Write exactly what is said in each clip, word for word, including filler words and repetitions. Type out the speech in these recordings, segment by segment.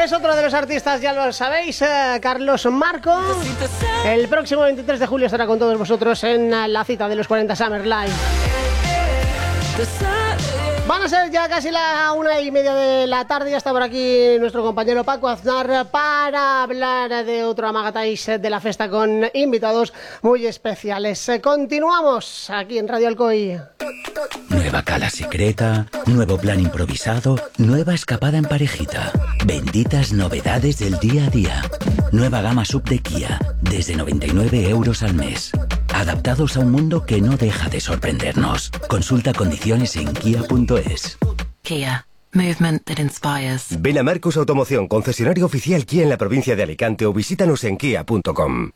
Es otro de los artistas, ya lo sabéis, eh, Carlos Marco. El próximo veintitrés de julio estará con todos vosotros en la cita de los cuarenta Summer Live. Van a ser ya casi la una y media de la tarde. Ya está por aquí nuestro compañero Paco Aznar para hablar de otro Amagatáis de la festa con invitados muy especiales. Continuamos aquí en Radio Alcoy. Nueva cala secreta, nuevo plan improvisado, nueva escapada en parejita. Benditas novedades del día a día. Nueva gama sub de Kia, desde noventa y nueve euros al mes. Adaptados a un mundo que no deja de sorprendernos. Consulta condiciones en kia punto es. Kia. Movement that inspires. Ven a Marcus Automoción, concesionario oficial Kia en la provincia de Alicante, o visítanos en kia punto com.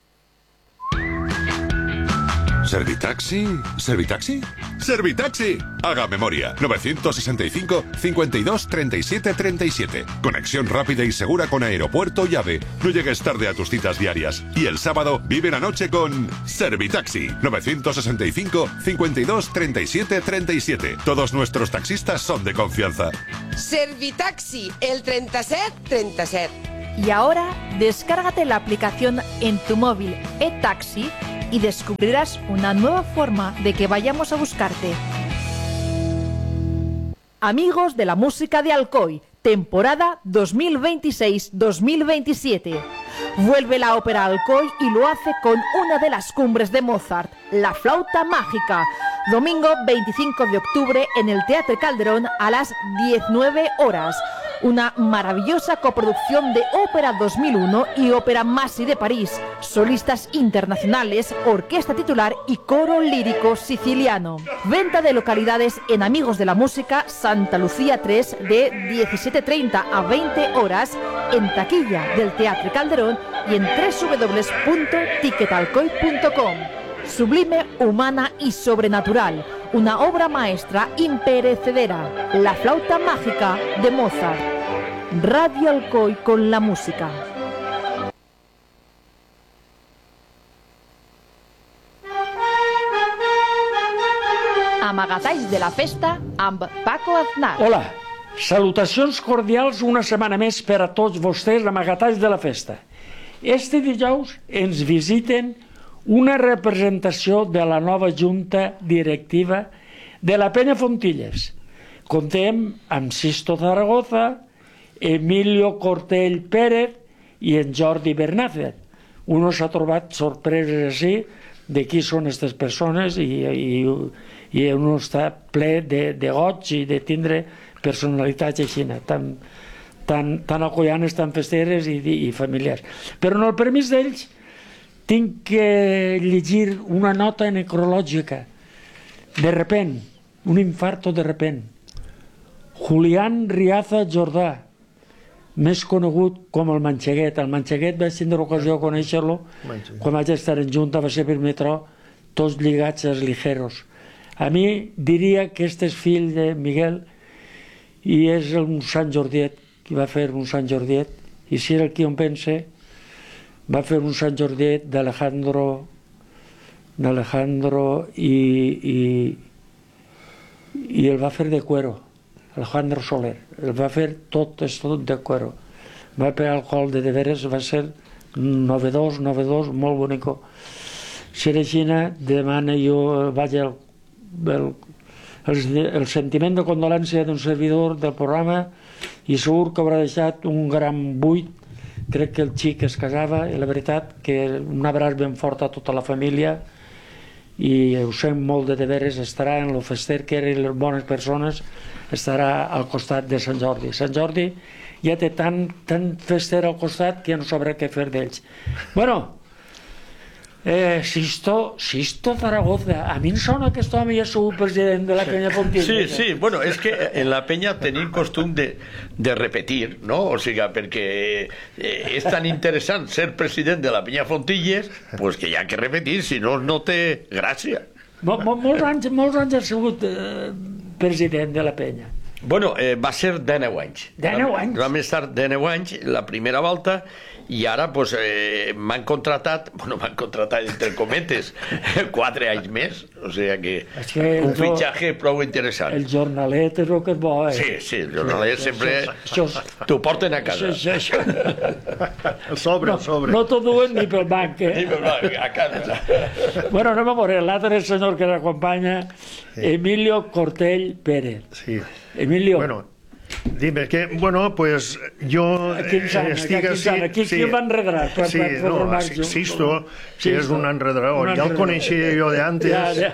¿Servitaxi? ¿Servitaxi? ¡Servitaxi! Haga memoria. novecientos sesenta y cinco, cincuenta y dos, treinta y siete, treinta y siete. Conexión rápida y segura con aeropuerto y AVE. No llegues tarde a tus citas diarias. Y el sábado vive la noche con Servitaxi. novecientos sesenta y cinco, cincuenta y dos, treinta y siete, treinta y siete. Todos nuestros taxistas son de confianza. Servitaxi, el treinta y siete, treinta y siete. Y ahora, descárgate la aplicación en tu móvil eTaxi y descubrirás una nueva forma de que vayamos a buscarte. Amigos de la música de Alcoy, temporada dos mil veintiséis dos mil veintisiete. Vuelve la ópera Alcoy y lo hace con una de las cumbres de Mozart, La Flauta Mágica. Domingo veinticinco de octubre en el Teatro Calderón a las diecinueve horas. Una maravillosa coproducción de Ópera dos mil uno y Ópera Masi de París, solistas internacionales, orquesta titular y coro lírico siciliano. Venta de localidades en Amigos de la Música, Santa Lucía tres, de diecisiete treinta a veinte horas, en taquilla del Teatro Calderón y en doble u doble u doble u punto ticketalcoy punto com. Sublime, humana y sobrenatural. Una obra maestra imperecedera. La Flauta Mágica de Mozart. Radio Alcoy con la música. Amagatalls de la festa amb Paco Aznar. Hola, salutacions cordials una setmana més per a tots vostès, Amagatalls de la festa. Este dijous ens visiten una representació de la nova junta directiva de la Penya Fontilles. Contem amb Sisto Zaragoza, Emilio Cortell Pérez i en Jordi Bernácez. Uno s'ha trobat sorpreses així de qui són aquestes persones i, i, i uno està ple de, de goig i de tindre personalitats així, tan, tan, tan acollanes, tan festeres i, i familiars. Però en el permís d'ells tinc que llegir una nota necrològica. De repent, un infarto de repent. Julián Riaza Jordà, més conegut com el Manxeguet. El Manxeguet vaig tindre ocasió de conèixer-lo quan vaig estar en Junta, va ser per metro, tots lligats als ligeros. A mi diria que este és fill de Miguel i és un Sant Jordiet, qui va fer un Sant Jordiet, i si era el qui on pense, va fer un Sant Jordiet d'Alejandro d'Alejandro i, i, i el va fer de cuero, Alejandro Soler, el va fer tot, és tot de cuero. Va fer alcohol de de veres, va ser novedós, novedós, molt bonico. Si era així, demana jo, vaja, el, el, el sentiment de condolència d'un servidor del programa i segur que haurà deixat un gran buit. Crec que el xic es casava i la veritat que un abraç ben fort a tota la família i ho sent molt de deberes, estarà en el fester que eren les bones persones, estarà al costat de Sant Jordi. Sant Jordi ja té tant, tant fester al costat que ja no sabrà què fer d'ells. Bueno, Eh, Sisto, Sisto Zaragoza, a mi em sona que aquest home ja és el president de la Penya Fontilles. Sí, sí, bueno, és que en la Penya tenim costum de, de repetir, no? O sigui, perquè eh, és tan interessant ser president de la Penya Fontilles, pues que hi ha que repetir, si no, no té gràcia. Mol, mol, molts anys, molts anys ha sigut eh, president de la Penya. Bueno, eh, va ser dinou anys. dinou anys? Vam estar dinou anys, la primera volta, i ara pues, eh, m'han contratat, bueno, m'han contratat entre cometes, quatre anys més, o sigui que, És que un el- fitxatge prou interessant. El jornalet és el que és bo, eh? Sí, sí, el jornalet sempre Això, això, t'ho porten a casa. això, això, El sobre, el sobre. no t'ho duen ni pel banc, Sí, eh? però va, a casa. Bueno, anem a veure, l'altre senyor que l'acompanya, Emilio Cortell Pérez. Sí. Emilio, Bueno, dime que, bueno, pues yo a quins eh, anys, estic a quins així... anys, qui, qui el va enredar? Per, Sí, per, per no, formar- sí, Sisto, que Sisto. és un enredador, Un ja el enredador. coneixia jo de antes, Ja, ja.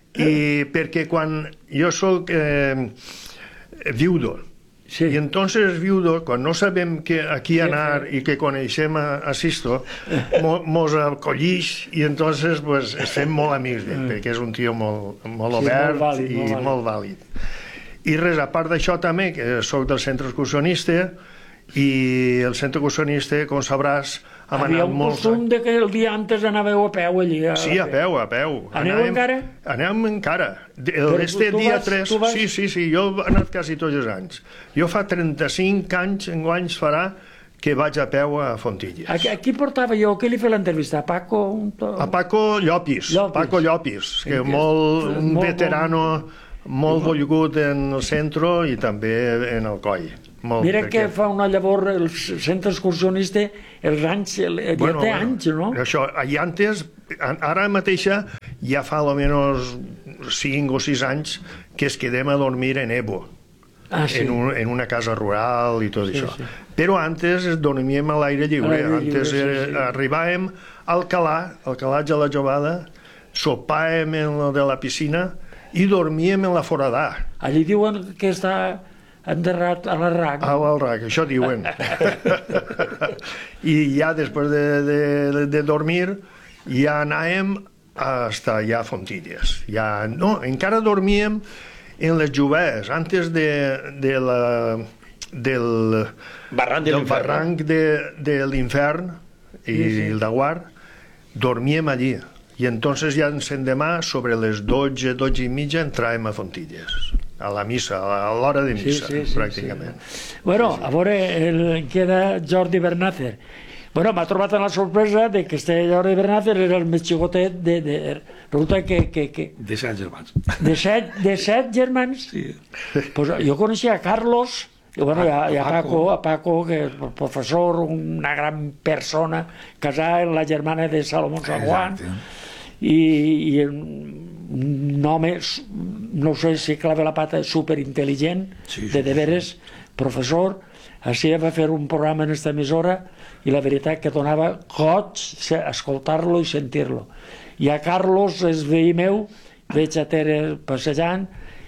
i perquè quan jo soc eh, viudo, Sí. y entonces viudo, quan no sabem que aquí anar i que coneixem a, a Sisto, mo, mos acollix i entonces pues, estem molt amics d'ell, perquè és un tio molt, molt Sí, obert molt vàlid, i molt vàlid. molt vàlid. I res, a part d'això també, que sóc del centre excursionista, i el centre excursionista, com sabràs, hem Havia anat un molts costum de que el dia antes anàveu a peu allí. A Sí, a peu, a peu. Aneu Anàvem- encara? Anem encara. De- Però tu- Este tu dia vas- tres... tu vas- Sí, sí, sí, jo he anat quasi tots els anys. Jo fa trenta-cinc anys, enguanys farà, que vaig a peu a Fontilles. Aquí, aquí portava jo, què li feia l'entrevista? A Paco? Un to... A Paco Llopis, Llopis. Paco Llopis, que Que- molt, un molt veterano, molt volgut en el centre i també en el coll. Molt, Mira perquè- que fa una llavor el centre excursionista, els anys, el, ja Bueno, té bueno, anys, no? Això, i antes, ara mateixa, ja fa almenys cinc o sis anys que es quedem a dormir en Ebo, Ah, sí. en, un, en una casa rural i tot Sí, això. sí. Però antes dormíem a l'aire lliure. A l'aire lliure, Antes sí, eh, sí. arribàvem al Calà, al Calatge de la Jovada, sopàvem en la de la piscina i dormíem en la foradà. Allí diuen que està enterrat a la R A C. A l'Alrac, això diuen. I ja després de, de, de dormir ja anàvem hasta ja Fontilles. Ja, no, encara dormíem en les Jovees, antes de, de la, del, Barranc de del l'Infern. barranc de, de l'Infern i Sí, sí. el Daguar, dormíem allí. I entonces ja ens endemà, sobre les dotze, dotze i mitja, entràvem a Fontilles, a la missa, a l'hora de missa, pràcticament. Bueno, a veure, el, queda Jordi Bernácer. Bueno, m'ha trobat en la sorpresa de que este Jordi Bernácer era el més xicotet de... de resulta que... que, que De set germans. de, set, de set germans? Sí. Pues jo coneixia a Carlos, i bueno, i a, i a A Paco, Paco. a Paco, que és professor, una gran persona, casada amb la germana de Salomón San Juan, Exacte. i, i un home, no sé si clava la pata, superintel·ligent, Sí, sí, de de veres, professor. Així va fer un programa en esta emissora i la veritat que donava goig se- escoltar-lo i sentir-lo. I a Carlos és veí meu, veig a Tere passejant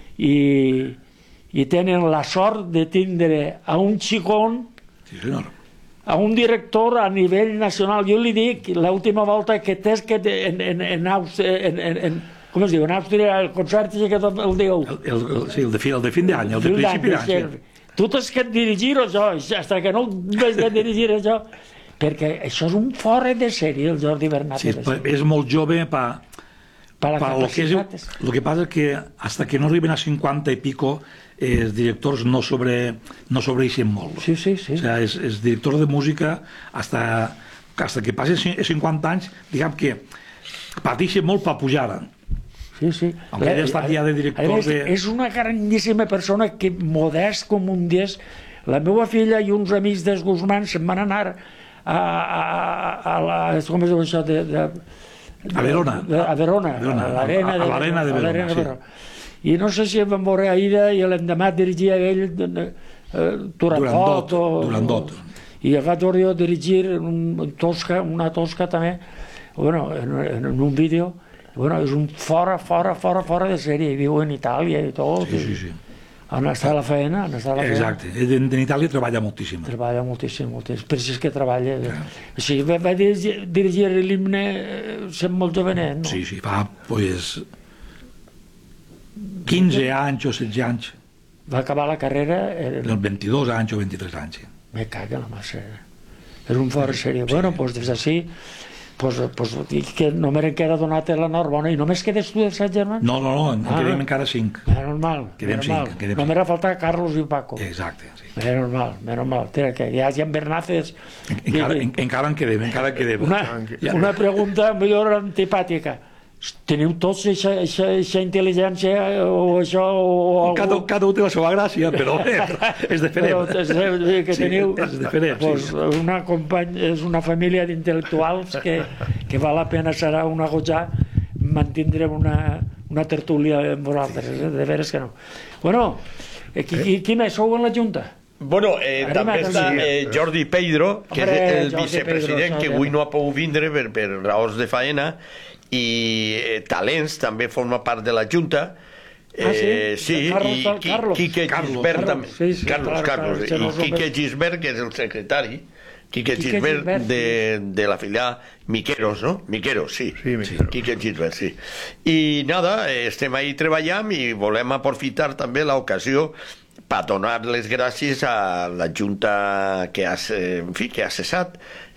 i, i tenen la sort de tindre a un xicón, Sí, senyor. a un director a nivell nacional. Jo li dic, l'última volta que tens que te- en, en, en, Àustria, en, en, en, com es diu, en Àustria, el concert que el diu. El, el, el, sí, el de, fi, el de fin d'any, el de principi d'any. Sí. Tu tens que dirigir això, fins que no has de dirigir això, perquè això és un fora de sèrie, el Jordi Sí, Bernácer. és, és molt jove pa, per la pa lo que és, capacitat. lo que passa és que hasta que no arriben a cinquanta i pico eh, els directors no sobre no sobreixen molt. Sí, sí, sí. O sea, és, és director de música hasta, hasta que passen cinquanta anys, diguem que pateixen molt per pujar. Sí, sí. Aunque ell ha estat ja de director A més, de... És una grandíssima persona que, modest com un dies, la meva filla i uns amics dels Guzmán se'n van anar a, a, a, a la... Com es diu això? De, de, A Verona. De, a Verona, Verona, a l'arena a- a l'arena de a Verona, l'arena sí. I no sé si em van veure a Ida i l'endemà dirigia ell eh, Turandot. Durandot, o- Durandot. I el vaig veure jo dirigir un, tosca, una tosca també, bueno, en, en un vídeo. Bueno, és un fora, fora, fora, fora de sèrie, i viu en Itàlia i tot. Sí, sí, sí. Han estat a la feina, han estat a la feina. Exacte. En, en Itàlia treballa moltíssim. Treballa moltíssim, moltíssim. Per això és que treballa. Sí, va, va dirigir, dirigir l'himne eh, sent molt jovenet, no? Sí, sí, fa pues, quinze anys o setze anys. Va acabar la carrera... Eh, Els vint-i-dos anys o vint-i-tres anys. Sí. me caga la massa. És un fora sèrie. Bueno, doncs des d'ací... Pues, pues, que no m'eren queda donat la Narbona i només quedes tu dels set germans? No, no, no, en ah, quedem encara cinc. Menys mal, quedem menys cinc, mal. No m'era faltar Carlos i Paco. Exacte, sí. Menys mal, menys mal. Tira, que hi hagi en Bernácez... Encara, en, encara en quedem, encara en quedem. Una, una pregunta millor antipàtica. Teniu tots aquesta intel·ligència o això... O cada, cada un té la seva gràcia, però és diferent. Però és, que teniu, sí, és diferent, pues, sí. Una company, és una família d'intel·lectuals que, que val la pena, serà una goja mantindre una, una tertúlia amb vosaltres, sí, sí. De veres que no. Bueno, qui, qui, qui més sou en la Junta? Bueno, eh, també està eh, Jordi Pedro, que Hombre, és el Jordi vicepresident, Pedro, que avui no ha pogut vindre per, per raons de faena, i eh, Talents també forma part de la Junta. Eh, ah, sí? Sí, Carlos, i Qui, Carlos. Quique Gisbert també. Sí, sí, Carlos, claro, Carlos. claro, I Quique Gisbert, que és el secretari. Quique, Quique Gisbert, Gisbert de, de la filial Miqueros, no? Miqueros, sí. Sí, Miqueros. Quique Gisbert, sí. I nada, estem ahí treballant i volem aprofitar també l'ocasió per donar les gràcies a la Junta que ha, en fi, que ha cessat.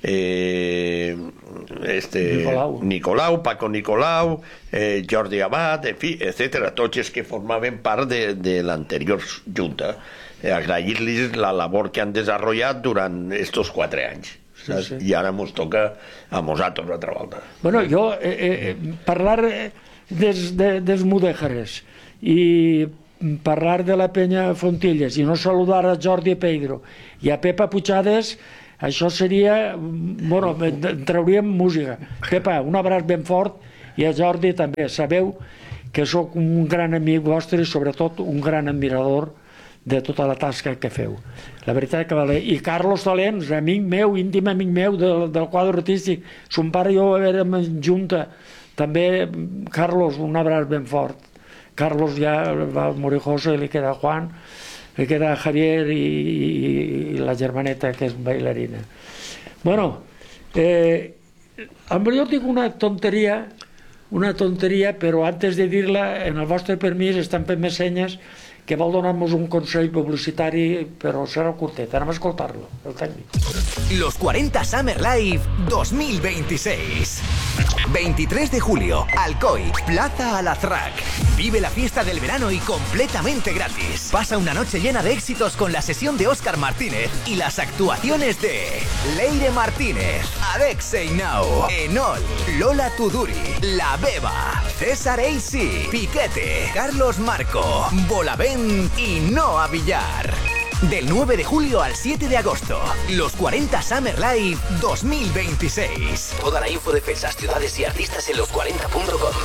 Eh, este, Nicolau. Nicolau, Paco Nicolau, eh, Jordi Abad, en fi, etcètera, tots els que formaven part de, de l'anterior Junta. Eh, agrair-los la labor que han desenvolupat durant estos quatre anys. Sí, sí. I ara ens toca a nosaltres altra volta. Bueno, jo eh, eh, parlar des, de, dels mudèjares i parlar de la penya Fontilles i no saludar a Jordi Pedro i a Pepa Puigades, això seria... Bueno, trauríem música. Pepa, un abraç ben fort, i a Jordi també. Sabeu que sóc un gran amic vostre i sobretot un gran admirador de tota la tasca que feu. La veritat que vale. I Carlos Talents, amic meu, íntim amic meu del, del quadre artístic. Son pare i jo érem en junta. També, Carlos, un abraç ben fort. Carlos ja va morir José, li queda Juan, li queda Javier i, i, i la germaneta, que és bailarina. Bueno, eh, jo dic una tonteria, una tonteria, però antes de dir-la, en el vostre permís, estan fent més senyes que vol donar-nos un consell publicitari, però serà curtet. Anem a escoltar-lo, el tècnic. Los cuarenta Summer Live dos mil veintiséis. veintitrés de julio, Alcoy, Plaza Alazraq. Vive la fiesta del verano y completamente gratis. Pasa una noche llena de éxitos con la sesión de Óscar Martínez y las actuaciones de Leire Martínez, Alexei Nau, Enol, Lola Tuduri, La Beba, César Eisi, Piquete, Carlos Marco, Bolavent y Noa Villar. Del nueve de julio al siete de agosto, los cuarenta Summer Live dos mil veintiséis. Toda la info de fechas, ciudades y artistas en los cuarenta punto com.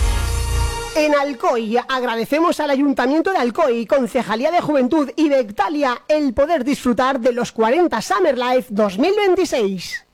En Alcoy agradecemos al Ayuntamiento de Alcoy, Concejalía de Juventud y Bectalia el poder disfrutar de los cuarenta Summer Live dos mil veintiséis.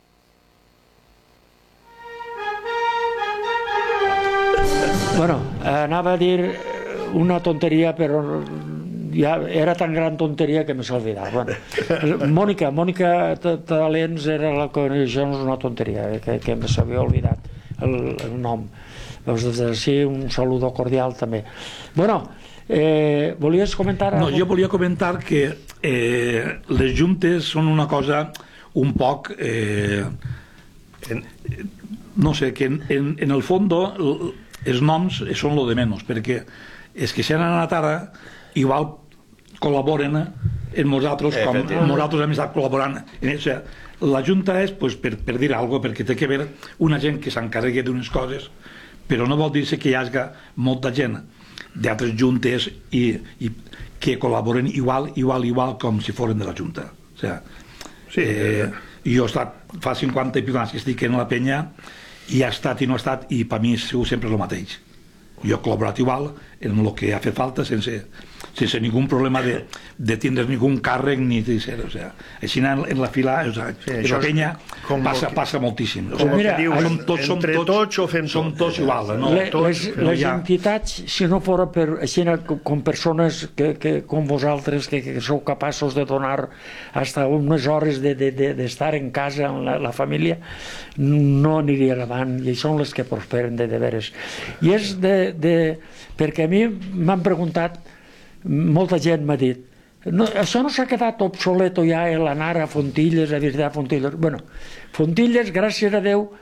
Bueno, anava a dir una tonteria, però ja era tan gran tonteria que me s'ha oblidat. Bueno, Mònica, Mònica Talents era la que això no és una tonteria, que, que me s'havia oblidat el, el nom. Doncs des d'ací un saludo cordial també. Bueno, eh, volies comentar? No, jo volia comentar que eh, les juntes són una cosa un poc... Eh, en, no sé, que en, en, en el fons els noms són lo de menys, perquè és que si han anat ara igual col·laboren en nosaltres, com nosaltres hem estat col·laborant. O sigui, la Junta és, pues, per, per dir alguna cosa, perquè té que haver una gent que s'encarregui d'unes coses, però no vol dir que hi hagi molta gent d'altres juntes i, i que col·laboren igual, igual, igual com si foren de la Junta. O sigui, sí, eh, jo he estat fa cinquanta i pico anys que estic en la penya i ha estat i no ha estat, i per mi és sempre el mateix. Jo he col·laborat igual en el que ha fet falta sense, sense ningú problema de, de tindre ningú càrrec ni de ser, o sea, així en, en la fila, o sea, sí, en la penya passa, passa moltíssim. O sea, mira, dius, som tots, som entre tots, tots ho fem som tots igual. No? Le, tots, les les ja... entitats, si no fora per, així, com persones que, que, com vosaltres, que, que sou capaços de donar hasta unes hores d'estar de, de, de en casa, amb la, la família, no aniria avant, i són les que prosperen de, de veres. I és de, de... perquè a mi m'han preguntat, molta gent m'ha dit, no, això no s'ha quedat obsoleto ja l'anar a Fontilles, a visitar Fontilles. Bueno, Fontilles, gràcies a Déu,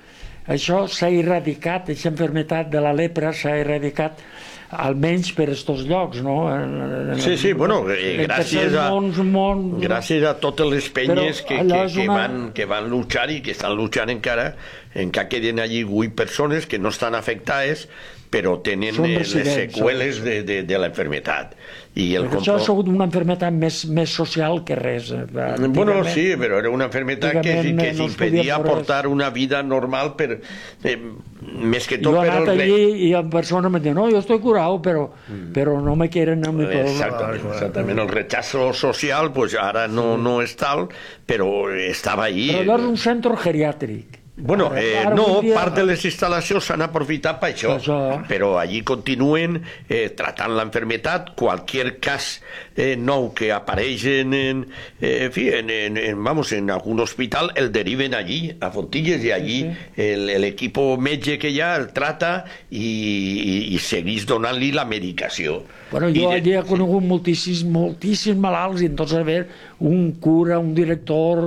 això s'ha erradicat, aquesta enfermetat de la lepra s'ha erradicat almenys per estos llocs, no? Sí, sí, bueno, eh, gràcies a mons, mons, gràcies a totes les penyes que, que, que, una... van, que van luchar i que estan luchant encara, encara queden allí vuit persones que no estan afectades, però tenen les seqüeles de, de, de la enfermetat. I el compro... Això ha sigut una enfermetat més, més social que res. Bueno, sí, però era una enfermetat que, que no s'impedia portar una vida normal per, eh, més que tot jo per he anat el... allí i en persona me diu, no, jo estoy curado, però, mm. però no me quieren a mi. Exactament, exactament. El rechazo social, pues ara no, sí. no és tal, però estava allí. Però allò és un centre geriàtric. Bueno, eh, no, part de les instal·lacions s'han aprofitat per això, però allí continuen eh, tratant l'enfermetat. Qualsevol cas eh, nou que apareix en, en, eh, en, fi, en, en, en, vamos, en algun hospital el deriven allí, a Fontilles, i allí l'equip metge que hi ha el trata i, i, i segueix donant-li la medicació. Bueno, jo allí he conegut moltíssims, moltíssims malalts, i entonces haver un cura, un director,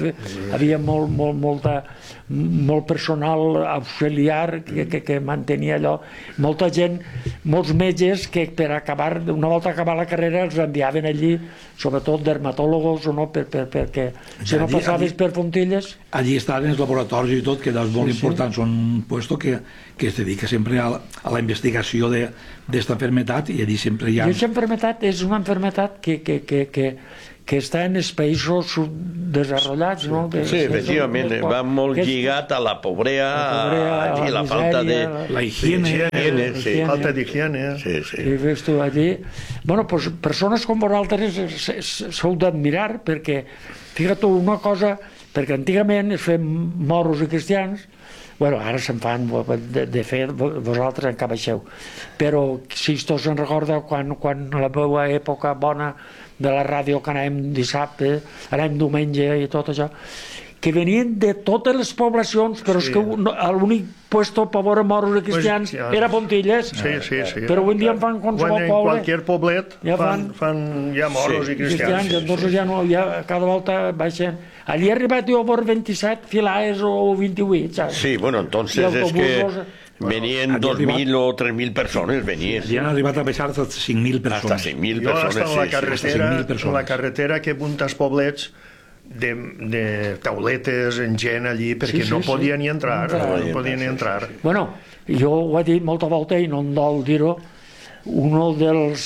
havia molt, molt, molta, molt personal auxiliar que, que, que mantenia allò, molta gent, molts metges que per acabar, una volta acabar la carrera els enviaven allí, sobretot dermatòlogos o no, per, per, perquè si no passaves per Fontilles... Allí estaven els laboratoris i tot, que és molt important, són un puesto que, que es dedica sempre a la, a la investigació d'esta enfermetat, i allí sempre hi ha... I aquesta enfermetat és una enfermetat que, que, que, que, que està en els països subdesenvolupats, no? Que, sí, efectivament, va molt lligat a la pobrea, a la falta de... La higiene, sí. Falta d'higiene. Sí, sí. I ves tu allí... Bueno, pues persones com vosaltres sou d'admirar, perquè, fíjate una cosa, perquè antigament es feien moros i cristians, bueno, ara se'n fan, de, de fet, vosaltres encara baixeu, però si tots se'n recorda quan, quan la meva època bona de la ràdio, que anàvem dissabte, anàvem diumenge i tot això, que venien de totes les poblacions, però és que l'únic puesto per veure moros i cristians era Fontilles, però avui en dia en fan qualsevol poble. En qualsevol poblet fan ja moros i cristians. Entonces ja no, ja cada volta baixen. Allí he arribat jo a veure vint-i-set filaes o vint-i-vuit, saps? Sí, bueno, entonces és que venien dos mil o tres mil persones, venien. I han arribat a baixar hasta cinc mil persones. Hasta cinc mil persones, sí. Jo hasta la carretera que apunta als poblets de, de tauletes en gent allí, perquè sí, sí, no podia sí. ni entrar, no, no, no podia ni entrar. Bueno, jo ho he dit molta volta i no em dol dir-ho, un dels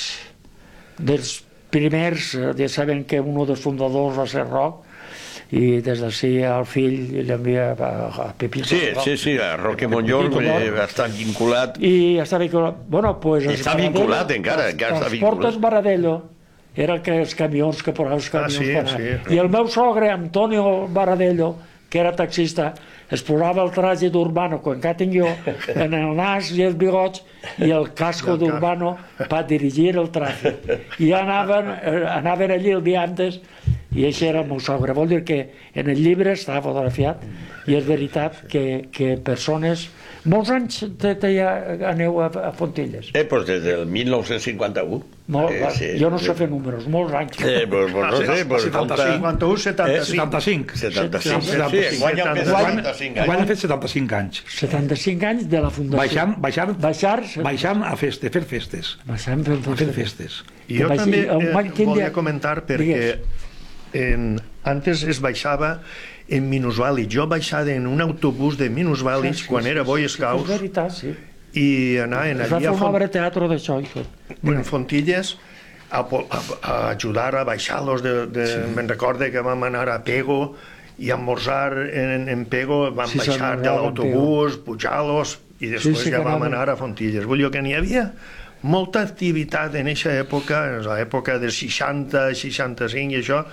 dels primers, ja saben que un dels fundadors va ser Roc, i des d'ací el fill l'envia a Pepito. Sí, sí, sí, a Roque Monllor està vinculat. I està vinculat, bueno, pues... Està vinculat encara, encara està vinculat. Transportes Baradello, era que els camions que posaven els camions ah, sí, sí. I el meu sogre, Antonio Baradello, que era taxista, es posava el traje d'Urbano, com que tinc jo, en el nas i els bigots, i el casco d'Urbano per dirigir el tràfic. I anaven, anaven allí el dia antes, i això era el meu sogre. Vol dir que en el llibre està fotografiat, i és veritat que, que persones... Molts anys te, te ja aneu a, a Fontilles? Eh, doncs des del mil nou-cents cinquanta-u. Molt, eh, sí, jo no sé fer números, molts anys. Eh, pues, pues no sé, pues cinquanta-u, setanta-cinc. setanta-cinc. Sí, guany han fet setanta-cinc anys. Guany han fet setanta-cinc anys. setanta-cinc anys de la fundació. Baixant, baixant, baixar, baixant a feste, fer festes. Baixant fer festes. Fer festes. I jo també eh, volia comentar perquè en, antes es baixava en minusvàlids. Jo baixava en un autobús de minusvàlids sí, sí, quan sí, era Boy Scouts. És veritat, sí. I anaven allà... Es va fer un obra de teatre d'això i tot. En Fontilles a, a, a ajudar a baixar-los. De, de, sí. Me'n recorde que vam anar a Pego i a almorzar en, en Pego, vam sí, baixar de l'autobús, pujar-los i després sí, sí, ja vam anar a Fontilles. Vull dir que n'hi havia molta activitat en aquesta època, en l'època dels seixanta, seixanta-cinc i això,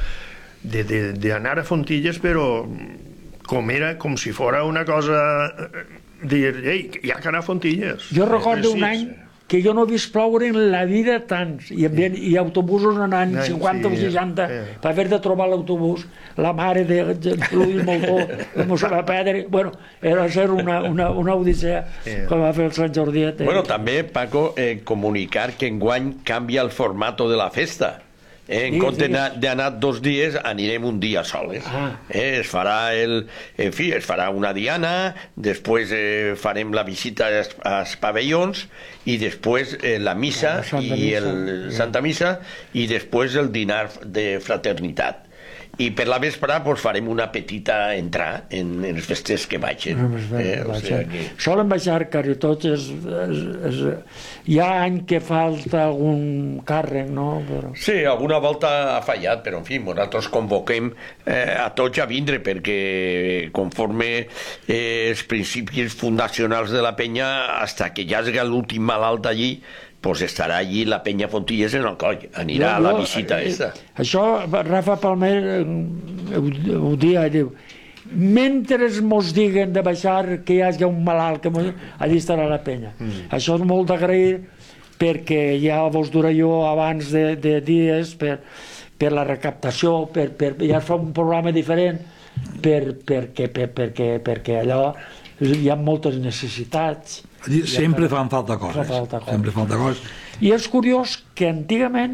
d'anar a Fontilles, però com era, com si fora una cosa dir, ei, hi ha que anar a Fontilles. Jo recordo un any que jo no he vist ploure en la vida tants, i, i autobusos anant cinquanta o seixanta per haver de trobar l'autobús, la mare de Luis Moltó, com se va perdre, bueno, era ser una, una, una odissea com va fer el Sant Jordiet. Bueno, també, Paco, eh, comunicar que enguany canvia el formato de la festa. Eh, en compte d'anar dos dies, anirem un dia soles. Ah. Eh, es farà el, en fi, es farà una diana, després eh, farem la visita als, als pavellons i després eh, la missa la i missa. el Santa Missa i després el dinar de fraternitat. I per la vesprà pues, farem una petita entrada en, en els festers que vagin. No, eh, o sigui que... Solen baixar quasi tots. És, és, és... Hi ha any que falta algun càrrec, no? Però... Sí, alguna volta ha fallat, però en fi, nosaltres convoquem eh, a tots a vindre perquè conforme eh, els principis fundacionals de la penya, hasta que ja hagi l'últim malalt allí, pues estarà allí la penya Fontilles en el coll, anirà jo, jo, a la visita eh, esta. Això Rafa Palmer eh, ho, ho dia, diu, mentre mos diguen de baixar que hi hagi un malalt, que mos... allí estarà la penya. Mm. Això és molt d'agrair perquè ja vos duré jo abans de, de dies per, per la recaptació, per, per, ja es fa un programa diferent per, perquè, per, perquè, perquè allò hi ha moltes necessitats. Sempre fan falta coses. Fa falta coses. Sempre falta coses. I és curiós que antigament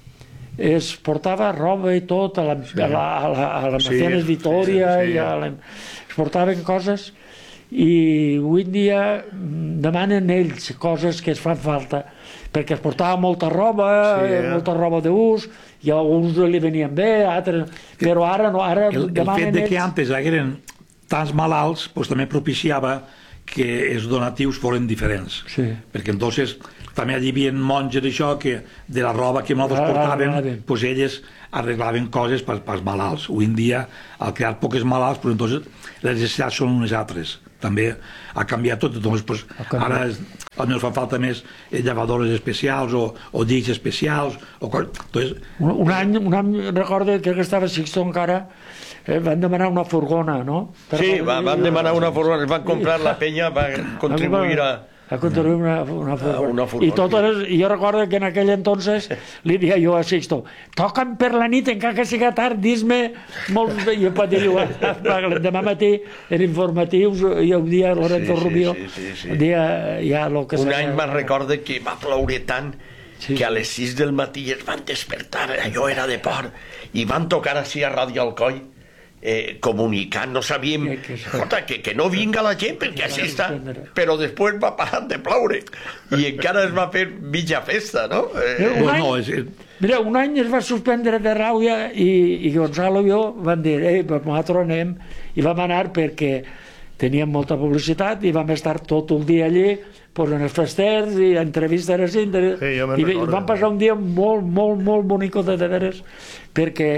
es portava roba i tot a la, sí. a la, a la, a la sí. Vitòria sí, sí. I a la, es portaven coses i avui en dia demanen ells coses que es fan falta perquè es portava molta roba, sí, eh? molta roba d'ús i a alguns li venien bé, altres... però ara no, ara el, demanen el fet de ells... que antes eren tants malalts pues, també propiciava que els donatius foren diferents. Sí. Perquè entonces també hi havia monges d'això que de la roba que nosaltres ah, portàvem, ah, ah, pues elles arreglaven coses pels, pels malalts. Avui en dia, al crear poques malalts, pues, entonces, les necessitats són unes altres. També ha canviat tot. Entonces, pues, ara potser fan falta més llevadores especials o, o llits especials. O... Entonces... Un, un, any, un any recordo que estava a Sixto encara, eh, van demanar una furgona, no? Per sí, va, van demanar una furgona, van comprar la penya, va contribuir a... a contribuir una, una furgona. Una furgona. I totes, i jo recordo que en aquell entonces li dia jo a Sixto, toca'm per la nit, encara que siga tard, dis-me molts... I jo pot dir, demà matí en informatius, i un dia Lorenzo sí, Rubio, sí, sí, sí, sí. dia ja lo que... Un any me'n recordo que va ploure tant sí. que a les sis del matí es van despertar, allò era de por, i van tocar així a Ràdio Alcoi, Eh, comunicant, no sabíem que, que, que, que no vinga la gent perquè així està, però després va parar de ploure i encara es va fer mitja festa, no? Eh, un any, no, és... Mira, un any es va suspendre de Ràbia i, i Gonzalo i jo van dir, ei, pues nosaltres anem, i vam anar perquè teníem molta publicitat i vam estar tot el dia allí pues, en els festers i entrevistes així, sí, i vam passar un dia molt, molt, molt bonic de de veres perquè...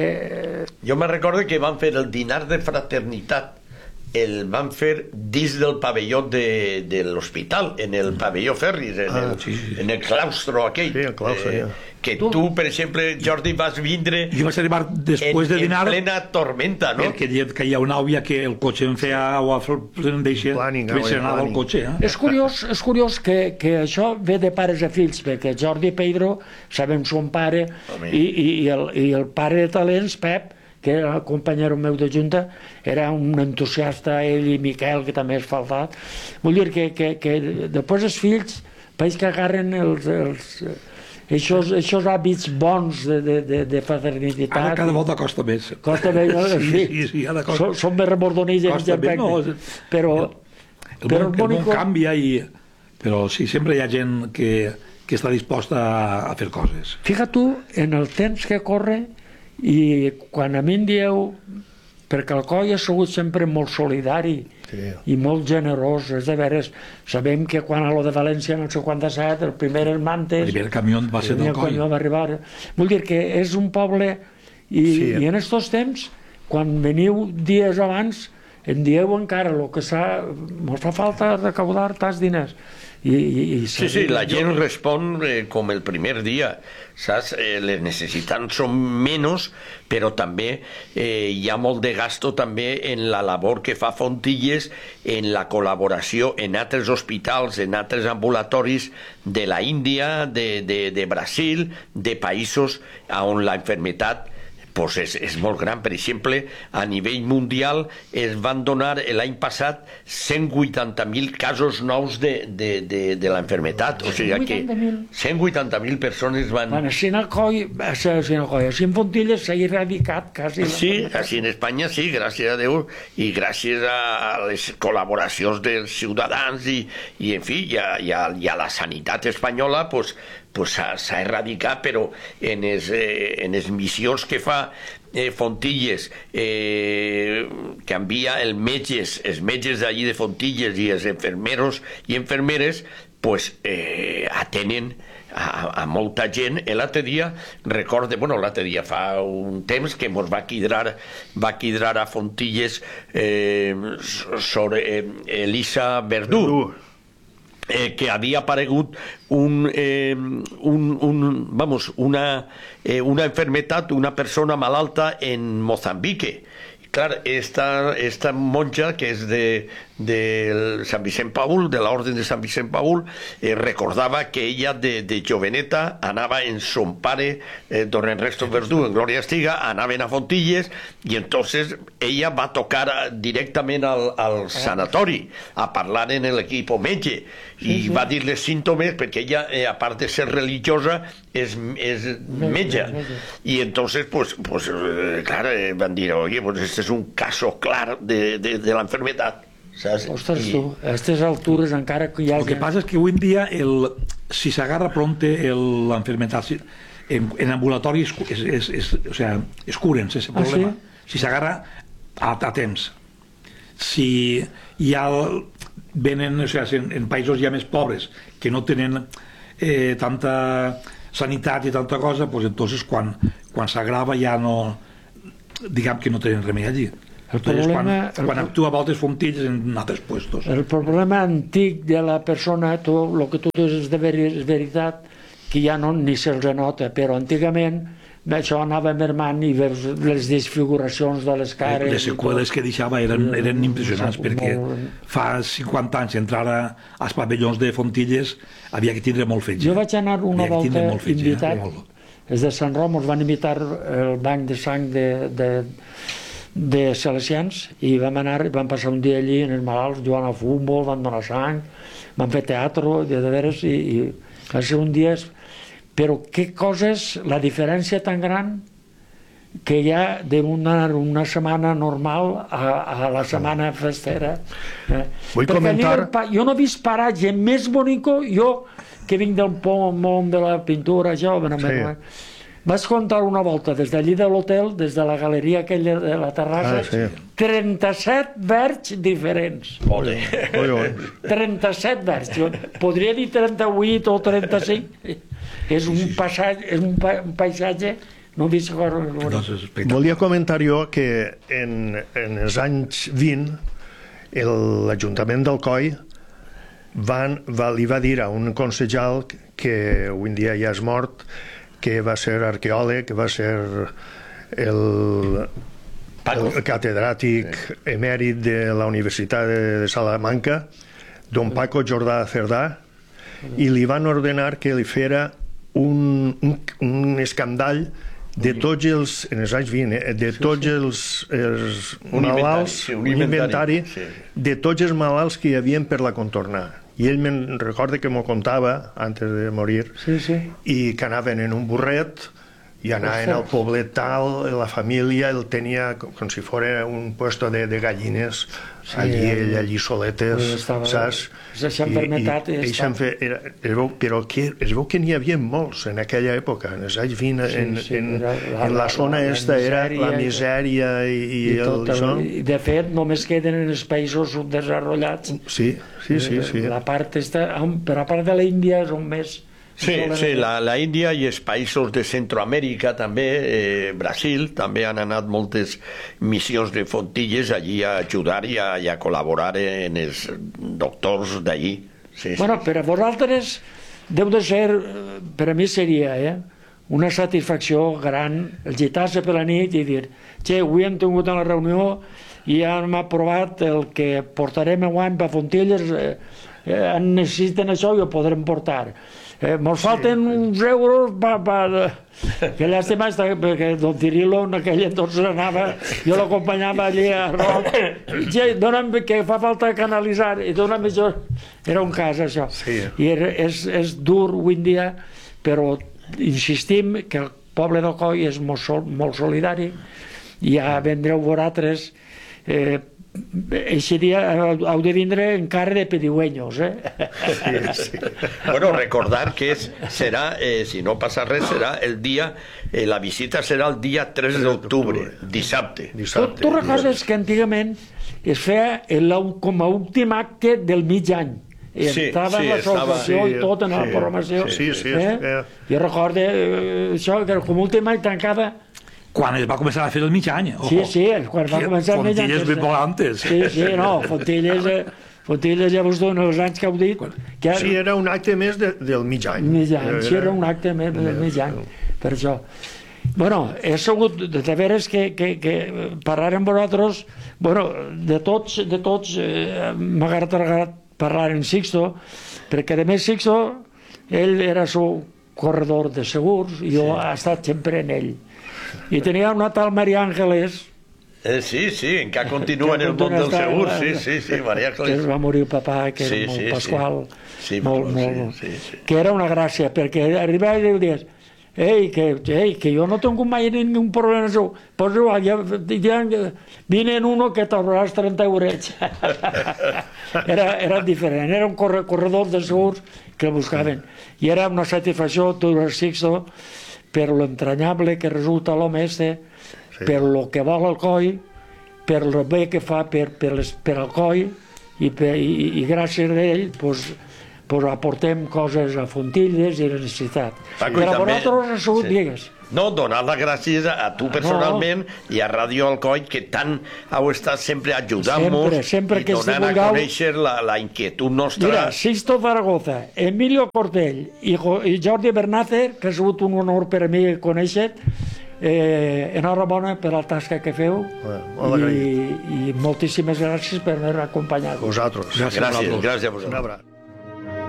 Jo me recordo que van fer el dinar de fraternitat, el van fer dins del pavelló de, de l'hospital, en el pavelló Ferris, en, ah, el, sí, sí. en el claustro aquell. Sí, el claustro, eh, ja. Que tu, tu, per exemple, Jordi, vas vindre... Jo vaig arribar després en, de dinar... En plena tormenta, no? Perquè que hi ha una àvia que el cotxe em feia o em deixa... M'encenava el cotxe, eh? És curiós, és curiós que, que això ve de pares a fills, perquè Jordi Pedro, sabem son pare, i, i, i, el, i el pare de talents, Pep, que era el companyero meu de junta, era un entusiasta, ell i Miquel, que també és faltat. Vull dir que, que, que després els fills pareix que agarren els, els, eixos, eixos hàbits bons de, de, de, de fraternitat. Ara cada volta costa més. Costa més, no? Sí, sí, sí, ara costa. Són, són més remordonilles. No, però, el, el, món, el món canvia, i, però sí, sempre hi ha gent que, que està disposta a, a fer coses. Fija't tu, en el temps que corre, i quan a mi em dieu, perquè el Coi ha sigut sempre molt solidari sí. i molt generós, és de veres, sabem que quan a lo de València en el cinquanta-set, el primer el Mantes, el primer camió va ser del Coi, va arribar. Vull dir que és un poble i, sí. i en aquests temps, quan veniu dies abans, en dieu encara el que s'ha, mos fa falta recaudar tants diners. I, i, i sí, sí, la gent respon eh, com el primer dia, saps? Eh, les necessitats són menys, però també eh, hi ha molt de gasto també en la labor que fa Fontilles, en la col·laboració en altres hospitals, en altres ambulatoris de la Índia, de, de, de Brasil, de països on la enfermetat pues és, és molt gran. Per exemple, a nivell mundial es van donar l'any passat cent vuitanta mil casos nous de, de, de, de la enfermedad. O sigui que cent vuitanta mil persones van... Bueno, així en Alcoi, així en Fontilles s'ha erradicat quasi. Sí, així en Espanya sí, gràcies a Déu, i gràcies a les col·laboracions dels ciutadans i, i en fi, i a, i a, i a la sanitat espanyola, pues, pues s'ha erradicat, però en les eh, missions que fa eh, Fontilles, eh, que envia els metges, els metges d'allí de Fontilles i els enfermeros i enfermeres, pues eh, atenen a, a molta gent. L'altre dia, recorde, bueno, l'altre dia fa un temps que ens va quidrar, va quidrar a Fontilles eh, sobre eh, Elisa Verdú, Verdú. Eh, que havia aparegut un, eh, un, un, vamos, una, eh, una enfermedad, una persona malalta en Mozambique. Clar, esta, esta monja, que és de, de Sant Vicent Paül, de l'Orden de Sant Vicent Paül, eh, recordava que ella de, de joveneta anava en son pare, eh, don Ernesto Verdú, en Glòria Estiga, anaven a Fontilles, i entonces ella va tocar directament al, al sanatori, a parlar en l'equip metge, i sí, sí. va dir les símptomes, perquè ella, eh, a part de ser religiosa, és, és metge. I entonces, pues, pues eh, clar, eh, van dir, oye, pues este es un caso clar de, de, de la enfermedad. ¿Sabes? Ostres, y... tu, a estas alturas encara que hi ha... Lo que pasa es que hoy en día, el, si se agarra pronto el, la enfermedad, en, en ambulatorio es, es, es, es, o sea, es curen ese problema. ¿Ah, sí? Si se agarra a, a temps. Si ya venen, o sea, en, en països ja més pobres, que no tenen eh, tanta sanitat i tanta cosa, pues entonces quan, quan s'agrava ja no, diguem que no tenen remei allí. El problema, quan, quan el, actua a voltes Fontilles en altres puestos. El problema antic de la persona, tu, el que tu dius és de ver, és veritat, que ja no ni se'ls nota, però antigament això anava mermant i veus les desfiguracions de les cares. Les seqüeles que deixava eren, eren impressionants, perquè fa cinquanta anys entrar als pavellons de Fontilles havia que tindre molt fetge. Jo vaig anar una volta invitat, des de Sant Rom, ens van invitar el banc de sang de, de, de Salesians, i vam anar, vam passar un dia allí en els malalts, jugant a futbol, van donar sang, van fer teatre, de veres, i, i va ser un dia... Però què coses, la diferència tan gran que ja deuen anar una setmana normal a, a la setmana festera. Eh? Vull Perquè comentar... Pa... Jo no he vist paratge més bonico, jo que vinc del món de la pintura, jo, sí. Vaig contar una volta des d'allí de l'hotel, des de la galeria aquella de la terrassa, ah, sí. trenta-set verds diferents. Ole. trenta-set verds. Jo podria dir trenta-vuit o trenta-cinc. És un passatge, és un, pa, un paisatge no he vist coses. Volia comentar jo que en, en els anys vint l'Ajuntament d'Alcoi van, va, li va dir a un consellal que avui en dia ja és mort, que va ser arqueòleg, que va ser el, el catedràtic emèrit de la Universitat de Salamanca, don Paco Jordà Cerdà, i li van ordenar que li fera un, un, un escandall de tots els, en els anys vint, eh, de tots els, els un malalts, inventari, sí, un un inventari, sí. de tots els malalts que hi havia per la contornar. I ell me'n recorda que m'ho contava antes de morir, sí, sí. i que anaven en un burret i anaven al poblet tal, la família el tenia com si fos un puesto de, de gallines, sí, allí, ell, allí soletes, estava, saps? Aquesta enfermetat I, i, estava... fe, era, es veu, però que, es veu que n'hi havia molts en aquella època, en els anys vint, sí, en, sí, en, la, en la zona la, esta la misèria, era la misèria i, i, i el, tot, el, i de fet només queden en els països subdesenvolupats. Sí, sí, sí, sí. La part esta, però a part de l'Índia és on més. Sí, sí, la, la Índia i els països de Centroamèrica també, eh, Brasil, també han anat moltes missions de Fontilles allí a ajudar i a, i a col·laborar en els doctors d'allí. Sí, bueno, sí. Per a vosaltres deu de ser, per a mi seria, eh, una satisfacció gran el gitar-se per la nit i dir, che, avui hem tingut una reunió i hem aprovat el que portarem enguany per Fontilles, eh, eh, necessiten això i ho podrem portar. Eh, mos falten uns euros pa, pa... Que llàstima està, perquè don Cirilo en aquell entonces anava, jo l'acompanyava allí a Roma. Ja, dona'm, que fa falta canalitzar, i dona'm això. Era un cas, això. Sí. I era, és, és dur avui en dia, però insistim que el poble d'Alcoi és molt, sol, molt solidari, i ja vendreu vosaltres. Eh, Eixe dia heu de vindre encara de pedigüeños, eh? Sí, sí. Bueno, recordar que és, serà, eh, si no passa res, serà el dia, eh, la visita serà el dia tres d'octubre, dissabte. dissabte. Tu, tu recordes que antigament es feia el, com a últim acte del mig any? Sí, estava sí, en la salvació sí, i tot en la sí, programació. sí, sí, eh? sí. Jo recordo eh, això, que com a últim any tancava. Quan es va començar a fer el mig any. Ojo. Sí, sí, quan va començar el mig any. Fontilles ben molt antes. Sí, sí, no, Fontilles, eh, Fontilles ja vos dono els anys que heu dit. Que Sí, era un acte més de, del mig any. Mig any, sí, era un acte més del mig any, per això. Bueno, he sabut de, de veres que, que, que parlar amb vosaltres, bueno, de tots, de tots eh, m'ha agradat parlar en Sixto, perquè a més Sixto, ell era su corredor de segurs i jo he estat sempre en ell. I tenia una tal Maria Ángeles. Eh, sí, sí, encara continua en el món del segur, sí, sí, sí, Maria Ángeles. Que es va morir el papà, que sí, era molt sí, pasqual, sí. Sí, molt, sí, molt, sí, sí. que era una gràcia, perquè arribava i dius, ei, que, ei, que jo no tengo mai ningún problema, pues igual, ya, ya, vine en uno que t'hauràs trenta eurets. era, era diferent, era un corre, corredor de segurs que el buscaven, i era una satisfacció, tu el Sixto, per lo entranyable que resulta l'home este, sí. Per lo que vol el coi, per el bé que fa per, per, les, per el coi, i, per, i, i gràcies a ell pues, pues aportem coses a Fontilles i a la necessitat. Paco, Però a també, vosaltres ha sigut sí. digues. No, donar les gràcies a tu personalment no. i a Ràdio Alcoi, que tant heu estat sempre ajudant-nos sempre, sempre i donant a conèixer la, la inquietud nostra. Mira, Sixto Zaragoza, Emilio Cortell i, i Jordi Bernácer, que ha sigut un honor per a mi conèixer, eh, enhorabona per la tasca que feu i, i moltíssimes gràcies per haver acompanyat. Vosaltres. Gràcies, gràcies, gràcies a vosaltres.